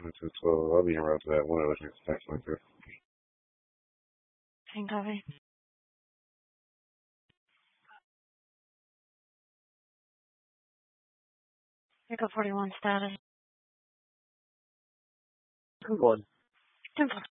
to 12. I'll be en route to that one looking at text like this. Same copy. Echo 41 status. Good one. 10